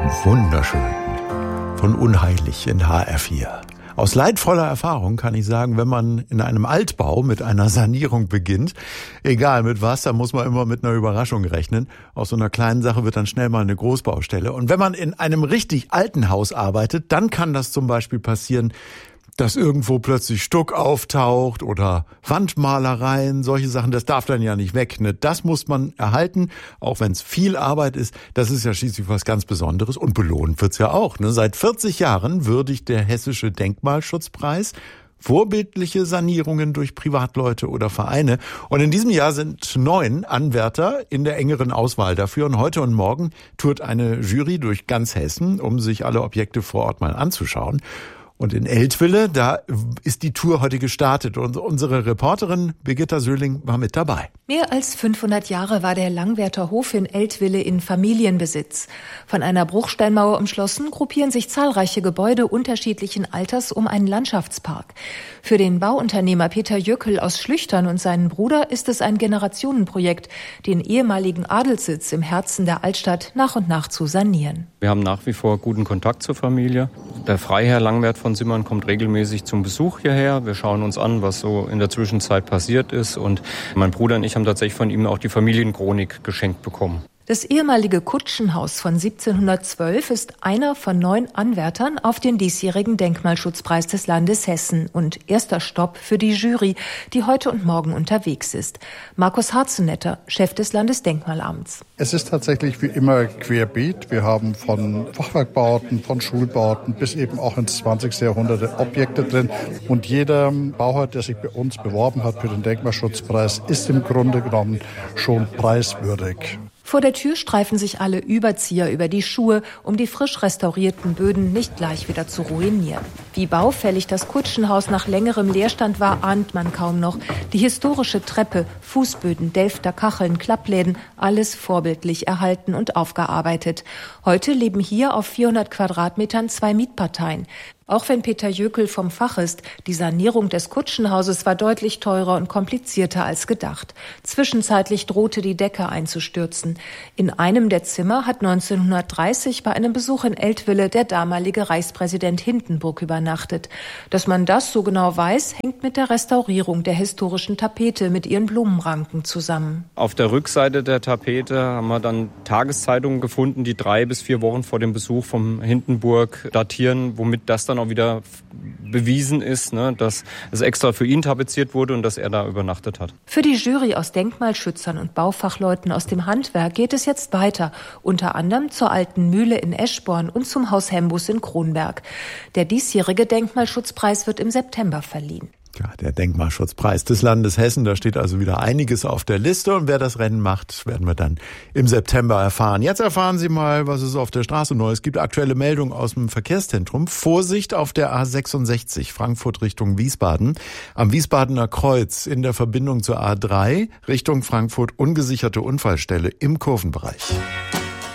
Wunderschön. Von Unheilig in HR4. Aus leidvoller Erfahrung kann ich sagen, wenn man in einem Altbau mit einer Sanierung beginnt, egal mit was, da muss man immer mit einer Überraschung rechnen. Aus so einer kleinen Sache wird dann schnell mal eine Großbaustelle. Und wenn man in einem richtig alten Haus arbeitet, dann kann das zum Beispiel passieren, dass irgendwo plötzlich Stuck auftaucht oder Wandmalereien, solche Sachen, das darf dann ja nicht weg. Ne? Das muss man erhalten, auch wenn es viel Arbeit ist. Das ist ja schließlich was ganz Besonderes und belohnt wird's ja auch. Ne? Seit 40 Jahren würdigt der Hessische Denkmalschutzpreis vorbildliche Sanierungen durch Privatleute oder Vereine. Und in diesem Jahr sind 9 Anwärter in der engeren Auswahl dafür. Und heute und morgen tourt eine Jury durch ganz Hessen, um sich alle Objekte vor Ort mal anzuschauen. Und in Eltville, da ist die Tour heute gestartet und unsere Reporterin Birgitta Söhling war mit dabei. Mehr als 500 Jahre war der Langwerter Hof in Eltville in Familienbesitz. Von einer Bruchsteinmauer umschlossen, gruppieren sich zahlreiche Gebäude unterschiedlichen Alters um einen Landschaftspark. Für den Bauunternehmer Peter Jöckel aus Schlüchtern und seinen Bruder ist es ein Generationenprojekt, den ehemaligen Adelssitz im Herzen der Altstadt nach und nach zu sanieren. Wir haben nach wie vor guten Kontakt zur Familie. Der Freiherr Langwert von Simmern kommt regelmäßig zum Besuch hierher. Wir schauen uns an, was so in der Zwischenzeit passiert ist. Und mein Bruder und ich haben tatsächlich von ihm auch die Familienchronik geschenkt bekommen. Das ehemalige Kutschenhaus von 1712 ist einer von 9 Anwärtern auf den diesjährigen Denkmalschutzpreis des Landes Hessen und erster Stopp für die Jury, die heute und morgen unterwegs ist. Markus Harzenetter, Chef des Landesdenkmalamts. Es ist tatsächlich wie immer querbeet. Wir haben von Fachwerkbauten, von Schulbauten bis eben auch ins 20. Jahrhundert Objekte drin. Und jeder Bauherr, der sich bei uns beworben hat für den Denkmalschutzpreis, ist im Grunde genommen schon preiswürdig. Vor der Tür streifen sich alle Überzieher über die Schuhe, um die frisch restaurierten Böden nicht gleich wieder zu ruinieren. Wie baufällig das Kutschenhaus nach längerem Leerstand war, ahnt man kaum noch. Die historische Treppe, Fußböden, Delfter Kacheln, Klappläden, alles vorbildlich erhalten und aufgearbeitet. Heute leben hier auf 400 Quadratmetern 2 Mietparteien. Auch wenn Peter Jöckel vom Fach ist, die Sanierung des Kutschenhauses war deutlich teurer und komplizierter als gedacht. Zwischenzeitlich drohte die Decke einzustürzen. In einem der Zimmer hat 1930 bei einem Besuch in Eltville der damalige Reichspräsident Hindenburg übernachtet. Dass man das so genau weiß, hängt mit der Restaurierung der historischen Tapete mit ihren Blumenranken zusammen. Auf der Rückseite der Tapete haben wir dann Tageszeitungen gefunden, die 3 bis 4 Wochen vor dem Besuch vom Hindenburg datieren, womit das dann auch wieder bewiesen ist, ne, dass es extra für ihn tapeziert wurde und dass er da übernachtet hat. Für die Jury aus Denkmalschützern und Baufachleuten aus dem Handwerk geht es jetzt weiter, unter anderem zur Alten Mühle in Eschborn und zum Haus Hembus in Kronberg. Der diesjährige Denkmalschutzpreis wird im September verliehen. Ja, der Denkmalschutzpreis des Landes Hessen, da steht also wieder einiges auf der Liste und wer das Rennen macht, werden wir dann im September erfahren. Jetzt erfahren Sie mal, was es auf der Straße Neues. Es gibt aktuelle Meldungen aus dem Verkehrszentrum. Vorsicht auf der A66 Frankfurt Richtung Wiesbaden. Am Wiesbadener Kreuz in der Verbindung zur A3 Richtung Frankfurt ungesicherte Unfallstelle im Kurvenbereich.